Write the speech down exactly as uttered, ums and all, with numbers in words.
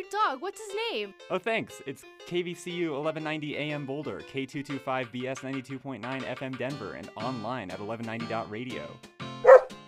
cute dog. What's his name? Oh, thanks. It's K V C U eleven ninety A M Boulder, K two twenty-five B S ninety-two point nine F M Denver, and online at eleven ninety dot radio.